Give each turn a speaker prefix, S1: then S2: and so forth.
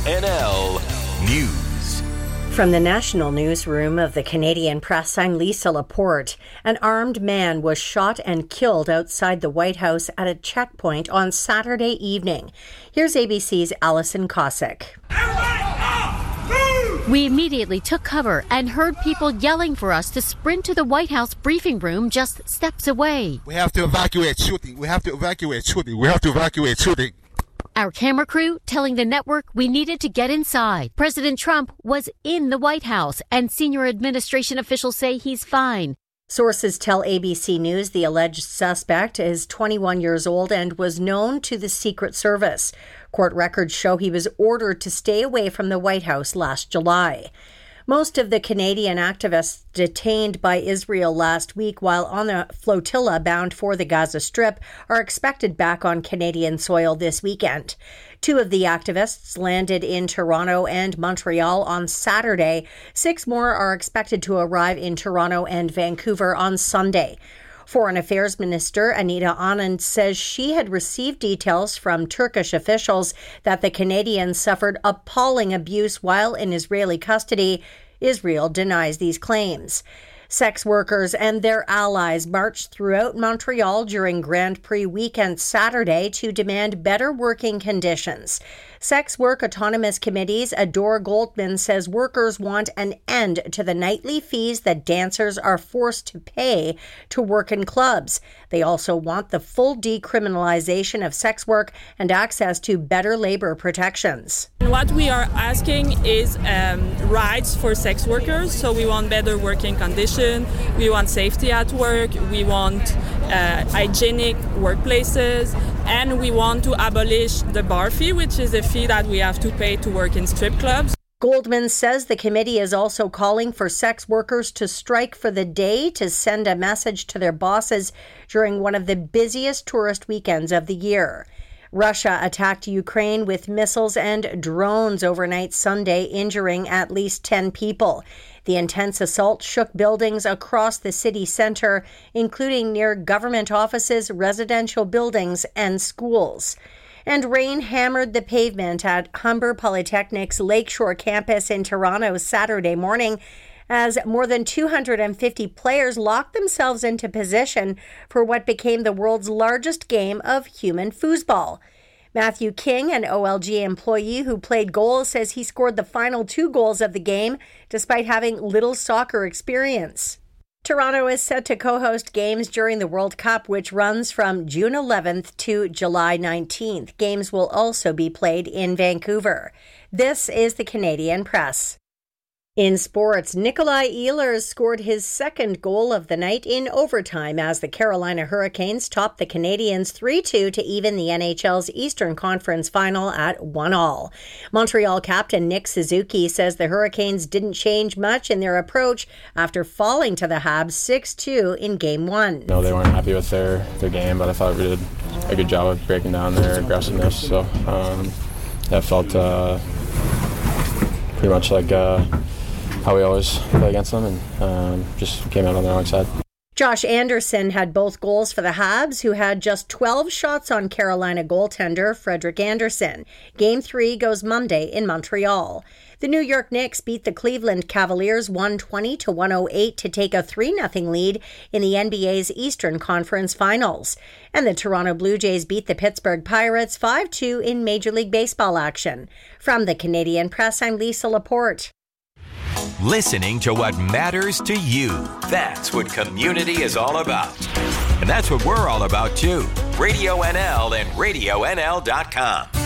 S1: NL News.
S2: From the national newsroom of the Canadian Press, I'm Lisa Laporte. An armed man was shot and killed outside the White House at a checkpoint on Saturday evening. Here's ABC's Alison Cossack.
S3: We immediately took cover and heard people yelling for us to sprint to the White House briefing room just steps away.
S4: We have to evacuate shooting. We have to evacuate shooting. We have to evacuate shooting.
S3: Our camera crew telling the network we needed to get inside. President Trump was in the White House, and senior administration officials say he's fine.
S2: Sources tell ABC News the alleged suspect is 21 years old and was known to the Secret Service. Court records show he was ordered to stay away from the White House last July. Most of the Canadian activists detained by Israel last week while on a flotilla bound for the Gaza Strip are expected back on Canadian soil this weekend. 2 of the activists landed in Toronto and Montreal on Saturday. 6 more are expected to arrive in Toronto and Vancouver on Sunday. Foreign Affairs Minister Anita Anand says she had received details from Turkish officials that the Canadians suffered appalling abuse while in Israeli custody. Israel denies these claims. Sex workers and their allies marched throughout Montreal during Grand Prix weekend Saturday to demand better working conditions. Sex Work Autonomous Committee's Adore Goldman says workers want an end to the nightly fees that dancers are forced to pay to work in clubs. They also want the full decriminalization of sex work and access to better labor protections.
S5: What we are asking is rights for sex workers. So we want better working conditions, we want safety at work, we want hygienic workplaces, and we want to abolish the bar fee, which is a fee that we have to pay to work in strip clubs.
S2: Goldman says the committee is also calling for sex workers to strike for the day to send a message to their bosses during one of the busiest tourist weekends of the year. Russia attacked Ukraine with missiles and drones overnight Sunday, injuring at least 10 people. The intense assault shook buildings across the city center, including near government offices, residential buildings, and schools. And rain hammered the pavement at Humber Polytechnic's Lakeshore campus in Toronto Saturday morning as more than 250 players locked themselves into position for what became the world's largest game of human foosball. Matthew King, an OLG employee who played goal, says he scored the final 2 goals of the game despite having little soccer experience. Toronto is set to co-host games during the World Cup, which runs from June 11th to July 19th. Games will also be played in Vancouver. This is the Canadian Press. In sports, Nikolai Ehlers scored his second goal of the night in overtime as the Carolina Hurricanes topped the Canadiens 3-2 to even the NHL's Eastern Conference final at 1-1. Montreal captain Nick Suzuki says the Hurricanes didn't change much in their approach after falling to the Habs 6-2 in Game 1.
S6: No, they weren't happy with their game, but I thought we did a good job of breaking down their aggressiveness. So that felt pretty much like how we always play against them, and just came out on the wrong side.
S2: Josh Anderson had both goals for the Habs, who had just 12 shots on Carolina goaltender Frederik Andersen. Game 3 goes Monday in Montreal. The New York Knicks beat the Cleveland Cavaliers 120-108 to take a 3-0 lead in the NBA's Eastern Conference Finals. And the Toronto Blue Jays beat the Pittsburgh Pirates 5-2 in Major League Baseball action. From the Canadian Press, I'm Lisa Laporte.
S1: Listening to what matters to you. That's what community is all about. And that's what we're all about, too. Radio NL and RadioNL.com.